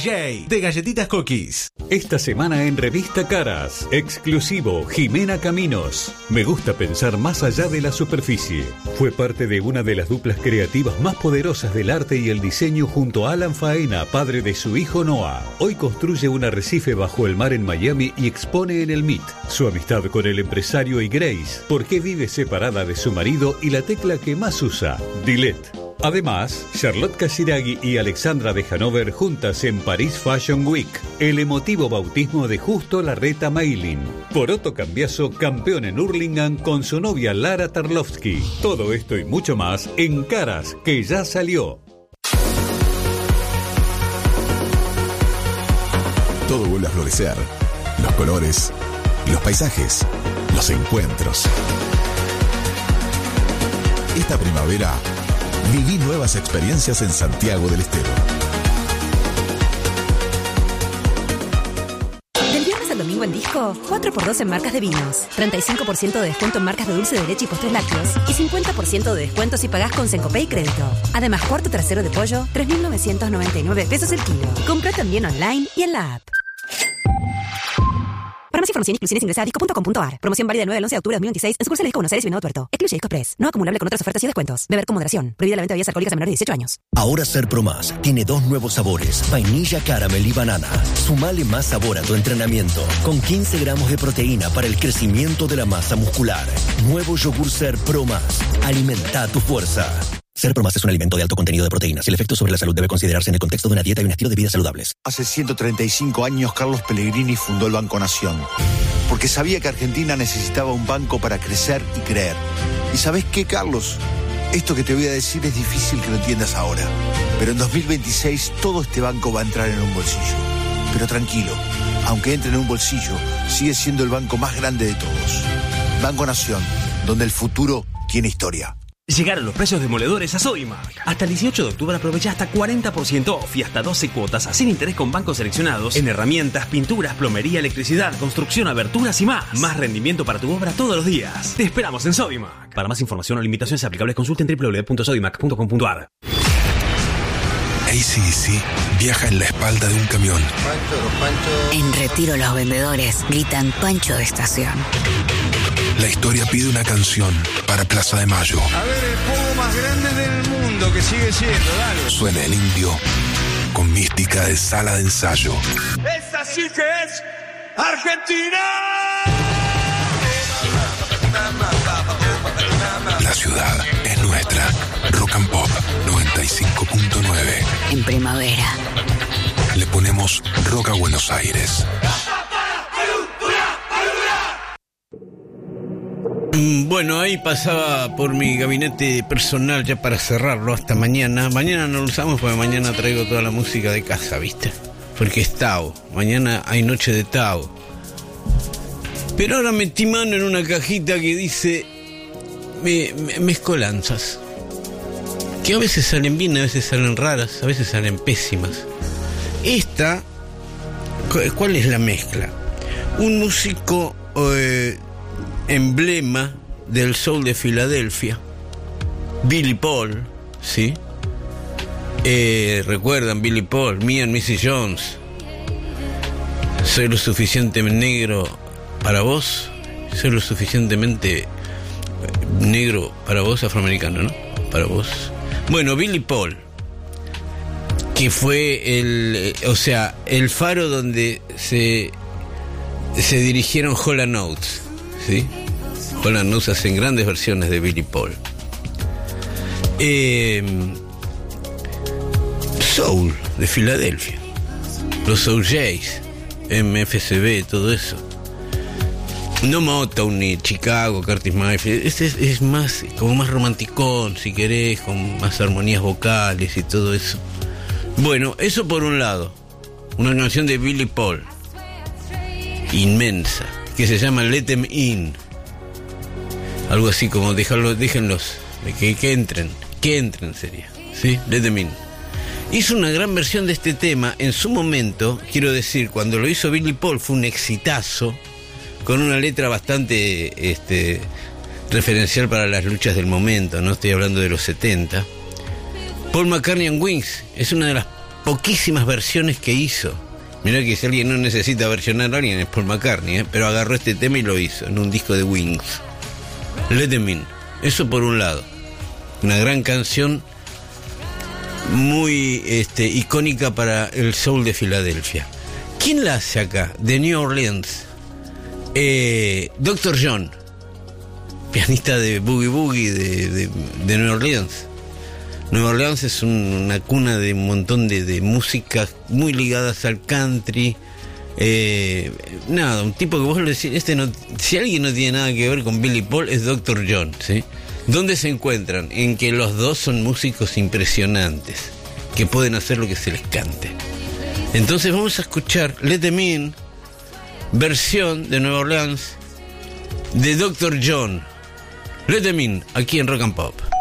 DJ de Galletitas Cookies. Esta semana en Revista Caras, exclusivo Jimena Caminos. Me gusta pensar más allá de la superficie. Fue parte de una de las duplas creativas más poderosas del arte y el diseño junto a Alan Faena, padre de su hijo Noah. Hoy construye un arrecife bajo el mar en Miami y expone en el MIT su amistad con el empresario y Grace, por qué vive separada de su marido y la tecla que más usa, delete. Además, Charlotte Casiraghi y Alexandra de Hanover juntas en París Fashion Week. El emotivo bautismo de Justo Larreta Mailin. Poroto Cambiaso, campeón en Hurlingham con su novia Lara Tarlovsky. Todo esto y mucho más en Caras, que ya salió. Todo vuelve a florecer. Los colores, los paisajes, los encuentros. Esta primavera viví nuevas experiencias en Santiago del Estero. Del viernes al domingo en Disco, 4x2 en marcas de vinos, 35% de descuento en marcas de dulce de leche y postres lácteos y 50% de descuento si pagás con Sencopay y crédito. Además, cuarto trasero de pollo, 3.999 pesos el kilo. Compra también online y en la app. Para más información y exclusiones ingresa a disco.com.ar. Promoción válida del 9 al 11 de octubre de 2026 en sucursales Disco Buenos Aires y Venado Tuerto. Excluye Disco Express. No acumulable con otras ofertas y descuentos. Beber con moderación. Prohibida la venta de bebidas alcohólicas a menores de 18 años. Ahora Ser Pro Más tiene 2 nuevos sabores: vainilla, caramel y banana. Sumale más sabor a tu entrenamiento con 15 gramos de proteína para el crecimiento de la masa muscular. Nuevo yogur Ser Pro Más. Alimenta tu fuerza. Ser Pro Más es un alimento de alto contenido de proteínas. El efecto sobre la salud debe considerarse en el contexto de una dieta y un estilo de vida saludables. Hace 135 años Carlos Pellegrini fundó el Banco Nación, porque sabía que Argentina necesitaba un banco para crecer y creer. ¿Y sabés qué, Carlos? Esto que te voy a decir es difícil que lo entiendas ahora, pero en 2026 todo este banco va a entrar en un bolsillo. Pero tranquilo, aunque entre en un bolsillo, sigue siendo el banco más grande de todos. Banco Nación, donde el futuro tiene historia. Llegaron los precios demoledores a Sodimac. Hasta el 18 de octubre aprovecha hasta 40% off y hasta 12 cuotas sin interés con bancos seleccionados en herramientas, pinturas, plomería, electricidad, construcción, aberturas y más. Más rendimiento para tu obra todos los días. Te esperamos en Sodimac. Para más información o limitaciones aplicables consulten www.sodimac.com.ar. AC/DC viaja en la espalda de un camión. En Retiro los vendedores gritan Pancho de estación. La historia pide una canción para Plaza de Mayo. A ver, el juego más grande del mundo que sigue siendo, dale. Suena el indio con mística de sala de ensayo. ¡Esa sí que es Argentina! La ciudad es nuestra. Rock and Pop 95.9. En primavera. Le ponemos rock a Buenos Aires. Bueno, ahí pasaba por mi gabinete personal ya para cerrarlo hasta mañana. Mañana no lo usamos porque mañana traigo toda la música de casa, ¿viste? Porque es Tao. Mañana hay noche de Tao. Pero ahora metí mano en una cajita que dice mezcolanzas. Que a veces salen bien, a veces salen raras, a veces salen pésimas. Esta, ¿cuál es la mezcla? Un músico emblema del soul de Filadelfia, Billy Paul, ¿sí? ¿Recuerdan Billy Paul? Me and Missy Jones. Soy lo suficientemente negro para vos. Soy lo suficientemente negro para vos, afroamericano, ¿no? Para vos. Bueno, Billy Paul, que fue el faro donde se dirigieron Hall & Oates, ¿sí? Hall & Oates hacen grandes versiones de Billy Paul. Soul de Filadelfia, los Soul Jays, MFCB, todo eso. No Motown ni Chicago, Curtis Mayfield. Este es más, como más romanticón, si querés, con más armonías vocales y todo eso. Bueno, eso por un lado. Una canción de Billy Paul, inmensa, que se llama Let Them In. Algo así como déjenlos, que entren sería, ¿sí? Let Them In. Hizo una gran versión de este tema en su momento, quiero decir, cuando lo hizo Billy Paul fue un exitazo, con una letra bastante referencial para las luchas del momento, no estoy hablando de los 70. Paul McCartney and Wings es una de las poquísimas versiones que hizo. Mirá que si alguien no necesita versionar a alguien es Paul McCartney, pero agarró este tema y lo hizo en un disco de Wings. Let Them In. Eso por un lado. Una gran canción muy icónica para el soul de Filadelfia. ¿Quién la hace acá? De New Orleans. Dr. John, pianista de Boogie Boogie de New Orleans. Nueva Orleans es una cuna de un montón de músicas muy ligadas al country. Un tipo que vos le decís, si alguien no tiene nada que ver con Billy Paul, es Dr. John, ¿sí? ¿Dónde se encuentran? En que los dos son músicos impresionantes, que pueden hacer lo que se les cante. Entonces vamos a escuchar Let Them In, versión de Nueva Orleans, de Dr. John. Let Them In, aquí en Rock and Pop.